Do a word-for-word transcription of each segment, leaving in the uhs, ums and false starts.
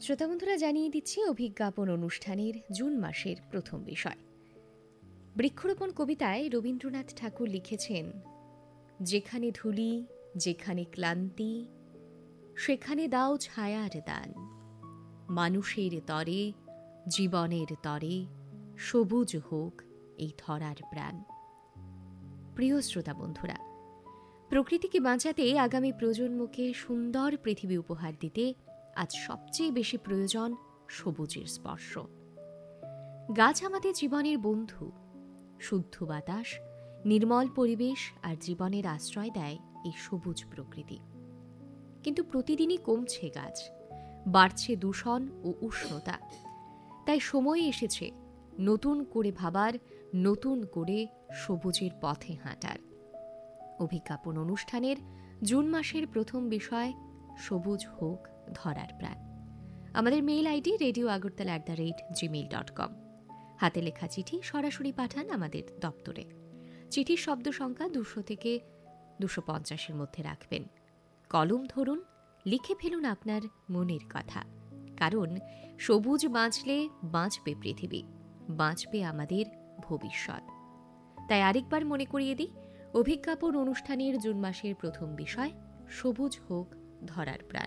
শ্রোতা বন্ধুরা, জানিয়ে দিচ্ছি অভিজ্ঞাপন অনুষ্ঠানের জুন মাসের প্রথম বিষয়। বৃক্ষরোপণ কবিতায় রবীন্দ্রনাথ ঠাকুর লিখেছেন, যেখানে ধুলি যেখানে ক্লান্তি সেখানে দাও ছায়ার দান, মানুষের তরে জীবনের তরে সবুজ হোক এই ধরার প্রাণ। প্রিয় শ্রোতা বন্ধুরা, প্রকৃতিকে বাঁচাতে আগামী প্রজন্মকে সুন্দর পৃথিবী উপহার দিতে আজ সবচেয়ে বেশি প্রয়োজন সবুজের স্পর্শ। গাছ আমাদের জীবনের বন্ধু। শুদ্ধ বাতাস, নির্মল পরিবেশ আর জীবনের আশ্রয় দেয় এই সবুজ প্রকৃতি। কিন্তু প্রতিদিনই কমছে গাছ, বাড়ছে দূষণ ও উষ্ণতা। তাই সময় এসেছে নতুন করে ভাবার, নতুন করে সবুজের পথে হাঁটার। অভিজ্ঞাপন অনুষ্ঠানের জুন মাসের প্রথম বিষয় সবুজ হোক ধরার প্রাণ। আমাদের mail ID radio Agartala at the rate Gmail dot com. হাতে লেখা চিঠি সরাসরি পাঠান আমাদের দপ্তরে। চিঠির শব্দ সংখ্যা দুশো থেকে দুশো পঞ্চাশের মধ্যে রাখবেন। কলম ধরুন, লিখে ফেলুন আপনার মনের কথা। কারণ সবুজ বাঁচলে বাঁচবে পৃথিবী, বাঁচবে আমাদের ভবিষ্যৎ। তাই আরেকবার মনে করিয়ে দিই, অভিজ্ঞাপন অনুষ্ঠানের জুন মাসের প্রথম বিষয় সবুজ হোক ধরার প্রাণ।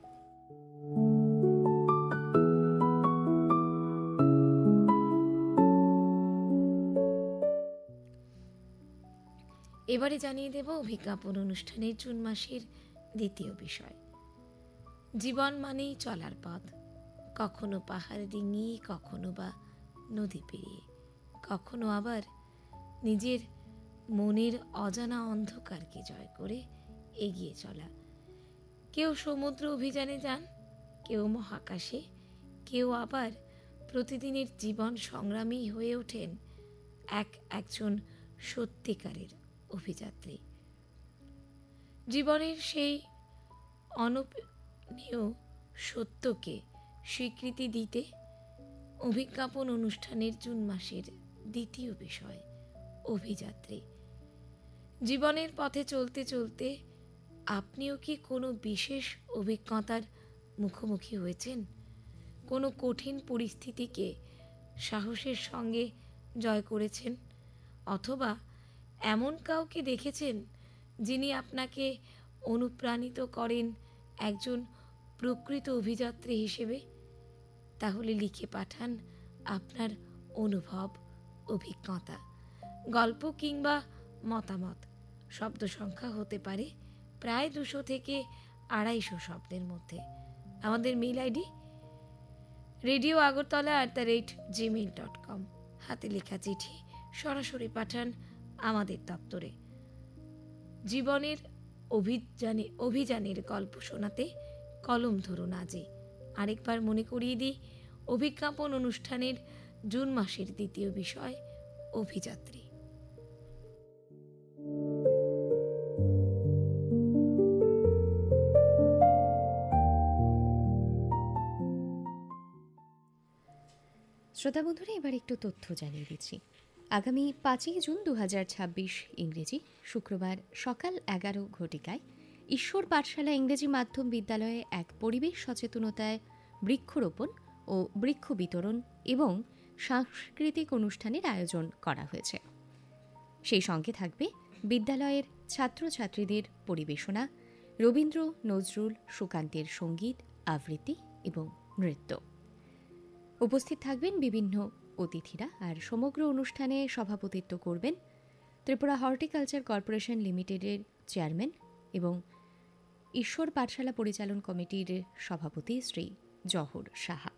এবারে জানিয়ে দেব অভিজ্ঞাপন অনুষ্ঠানের জুন মাসের দ্বিতীয় বিষয়। জীবন মানেই চলার পথ, কখনো পাহাড় ডিঙিয়ে, কখনো বা নদী পেরিয়ে, কখনো আবার নিজের মনের অজানা অন্ধকারকে জয় করে এগিয়ে চলা। কেউ সমুদ্র অভিযানে যান, কেউ মহাকাশে, কেউ আবার প্রতিদিনের জীবন সংগ্রামী হয়ে ওঠেন এক একজন সত্যিকারের অভিযাত্রী। জীবনের সেই অনপনীয় সত্যকে স্বীকৃতি দিতে অভিজ্ঞাপন অনুষ্ঠানের জুন মাসের দ্বিতীয় বিষয় অভিযাত্রী। জীবনের পথে চলতে চলতে আপনিও কি কোনো বিশেষ অভিজ্ঞতার মুখোমুখি হয়েছেন? কোনো কঠিন পরিস্থিতিকে সাহসের সঙ্গে জয় করেছেন? অথবা এমন কাউকে দেখেছেন যিনি আপনাকে অনুপ্রাণিত করেন একজন প্রকৃত অভিযাত্রী হিসেবে? তাহলে লিখে পাঠান আপনার অনুভব, অভিজ্ঞতা, গল্প কিংবা মতামত। শব্দ সংখ্যা হতে পারে প্রায় দুশো থেকে আড়াইশো শব্দের মধ্যে। আমাদের mail ID radio Agartala at the rate Gmail dot com. হাতে লেখা চিঠি সরাসরি পাঠান আমাদের দপ্তরে। জীবনের অভিযানে অভিযানের গল্প শোনাতে কলম ধরুন আজই। আরেকবার মনে করিয়ে দিই, অভিজ্ঞাপন অনুষ্ঠানের জুন মাসের দ্বিতীয় বিষয় অভিযাত্রী। শ্রোতা বন্ধুরা, এবার একটু তথ্য জানিয়ে দিচ্ছি। আগামী পাঁচই জুন দু হাজার ছাব্বিশ ইংরেজি শুক্রবার সকাল এগারো ঘটিকায় ঈশ্বর পাঠশালা ইংরেজি মাধ্যম বিদ্যালয়ে এক পরিবেশ সচেতনতায় বৃক্ষরোপণ ও বৃক্ষ বিতরণ এবং সাংস্কৃতিক অনুষ্ঠানের আয়োজন করা হয়েছে। সেই সঙ্গে থাকবে বিদ্যালয়ের ছাত্রছাত্রীদের পরিবেশনা, রবীন্দ্র নজরুল সুকান্তের সঙ্গীত আবৃত্তি এবং নৃত্য। উপস্থিত থাকবেন বিভিন্ন অতিথিরা। আর সমগ্র অনুষ্ঠানে সভাপতিত্ব করবেন ত্রিপুরা হর্টিকালচার কর্পোরেশন লিমিটেডের চেয়ারম্যান এবং ঈশ্বর পাঠশালা পরিচালন কমিটির সভাপতি শ্রী জহর সাহা।